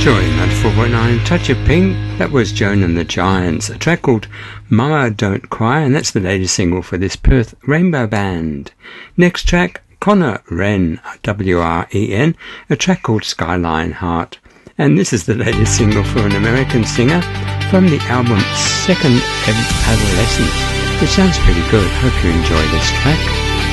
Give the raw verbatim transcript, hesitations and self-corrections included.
Joy ninety-four point nine, Touch of Pink. That was Joan and the Giants, a track called Mama Don't Cry, and that's the latest single for this Perth Rainbow Band. Next track, Connor Wren, W R E N, a track called Skyline Heart, and this is the latest single for an American singer from the album Second Adolescence, which sounds pretty good. Hope you enjoy this track.